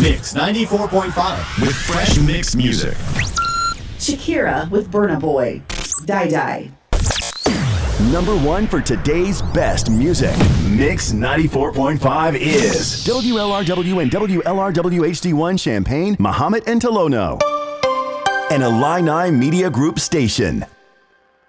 Mix 94.5 with fresh mixed music. Shakira with Burna Boy. Die Die. Number 1 for today's best music. Mix 94.5 is WLRW and WLRW HD1 Champaign, Mahomet and Tolono. An Illini Media Group station.